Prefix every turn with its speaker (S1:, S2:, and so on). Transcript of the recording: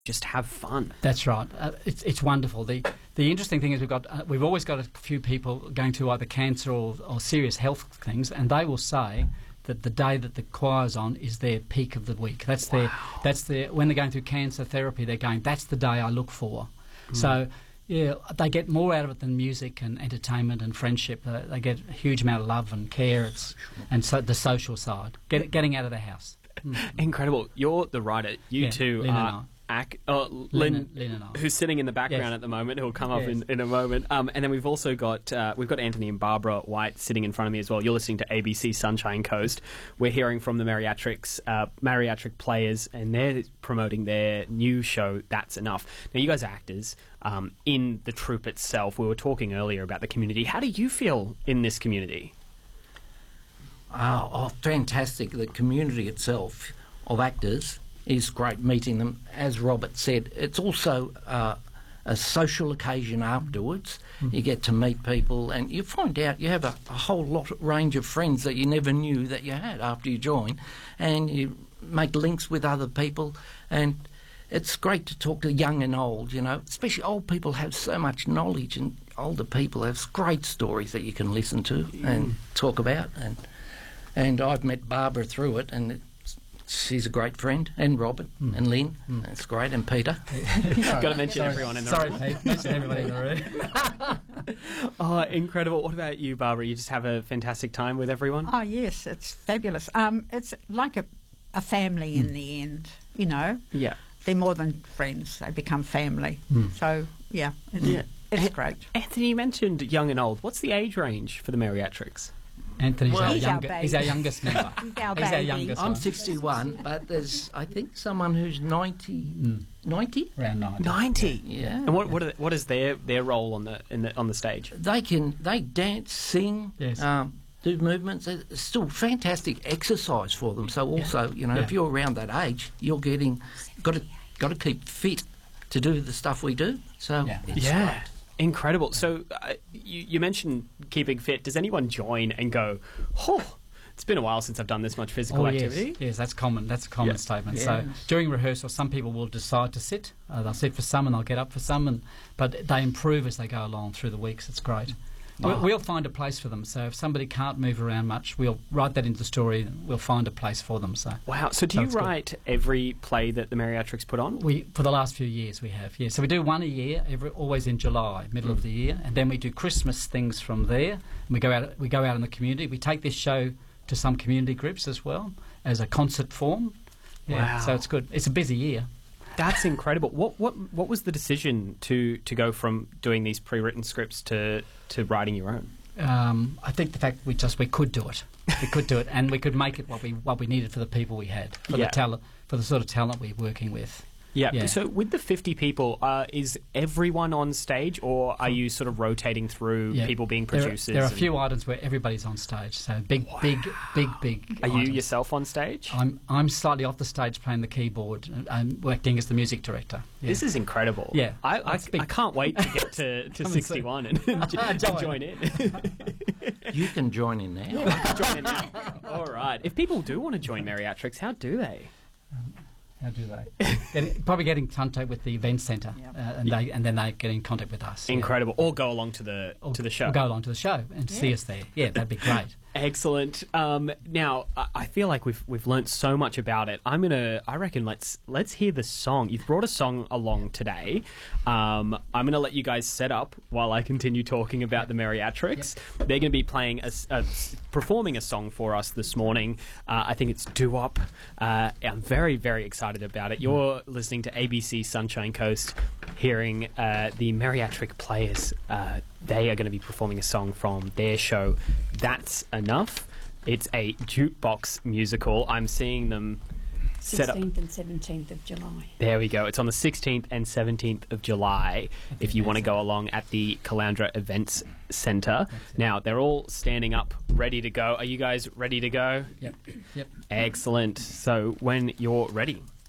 S1: just have fun.
S2: That's right. It's wonderful. The interesting thing is we've always got a few people going through either cancer or serious health things, and they will say that the day that the choir's on is their peak of the week. That's their when they're going through cancer therapy, they're going, that's the day I look for. So yeah, they get more out of it than music and entertainment and friendship. They get a huge amount of love and care, and so the social side, getting out of the house.
S1: Incredible. You're the writer. You two are Lynn and I, who's sitting in the background at the moment, who'll come up in a moment. And then we've also got Anthony and Barbara White sitting in front of me as well. You're listening to ABC Sunshine Coast. We're hearing from the Mariatric players, and they're promoting their new show, That's Enough. Now, you guys are actors in the troupe itself. We were talking earlier about the community. How do you feel in this community?
S3: Oh, fantastic. The community itself of actors is great, meeting them. As Robert said, it's also a social occasion afterwards. You get to meet people, and you find out you have a whole range of friends that you never knew that you had after you join, and you make links with other people, and it's great to talk to young and old, especially old people have so much knowledge, and older people have great stories that you can listen to and talk about, and I've met Barbara through it, and she's a great friend, and Robert and Lynn. That's great, and Peter.
S1: Got to mention everyone in the room.
S2: Sorry, Pete. Mention everybody in the room.
S1: Oh, incredible. What about you, Barbara? You just have a fantastic time with everyone?
S4: Oh, yes, it's fabulous. It's like a family in the end,
S1: Yeah.
S4: They're more than friends. They become family. So, yeah, it's great.
S1: Anthony, you mentioned young and old. What's the age range for the Mariatrics?
S2: Anthony's
S4: he's
S2: our youngest member.
S4: He's our
S2: youngest
S3: I'm
S2: one.
S3: 61, but there's, I think, someone who's 90. 90?
S2: Around 90.
S1: 90?
S3: Yeah.
S1: And what is their role on the stage?
S3: They dance, sing, do movements. It's still fantastic exercise for them. So also, if you're around that age, you're got to keep fit to do the stuff we do. So it's great.
S1: Incredible. So you mentioned keeping fit. Does anyone join and go, oh, it's been a while since I've done this much physical activity?
S2: Yes, that's common. That's a common statement.
S3: Yeah.
S2: So during rehearsal, some people will decide to sit. They'll sit for some and they'll get up for some, but they improve as they go along through the weeks. It's great. We'll find a place for them. So if somebody can't move around much, we'll write that into the story and we'll find a place for them. So
S1: wow. So do you write every play that the Mariatrics put on?
S2: For the last few years we have, yeah. So we do one a year, always in July, middle of the year, and then we do Christmas things from there. And we go out in the community. We take this show to some community groups as well as a concert form. Yeah, wow. So it's good. It's a busy year.
S1: That's incredible. What was the decision to go from doing these pre-written scripts to writing your own?
S2: I think the fact we could do it. We could do it, and we could make it what we needed for the people we had, for the talent, for the sort of talent we're working with.
S1: Yeah. So with the 50 people, is everyone on stage, or are you sort of rotating through people being producers?
S2: There are a few items where everybody's on stage. So big. Are
S1: items. You yourself on stage?
S2: I'm slightly off the stage playing the keyboard. I'm acting as the music director. Yeah.
S1: This is incredible.
S2: Yeah,
S1: I can't wait to get to 61 and join in.
S3: You can join in now.
S1: I can join in now. All right. If people do want to join Mariatrics, how do they?
S2: How do they? Probably get in contact with the event centre, and then they get in contact with us.
S1: Incredible. Or go along to the show.
S2: Or go along to the show and see us there. Yeah, that'd be great.
S1: Excellent. Now, I feel like we've learnt so much about it. I reckon let's hear the song. You've brought a song along today. I'm gonna let you guys set up while I continue talking about the Mariatrics. Yep. They're gonna be playing performing a song for us this morning. I think it's Doo-Wop. I'm very, very excited about it. You're listening to ABC Sunshine Coast, hearing the Mariatric players. They are going to be performing a song from their show, That's Enough. It's a jukebox musical. I'm seeing them set up.
S5: 16th and 17th of July.
S1: There we go. It's on the 16th and 17th of July if you want to go along at the Caloundra Events Centre. Now, they're all standing up, ready to go. Are you guys ready to go?
S2: Yep.
S1: Excellent. So when you're ready.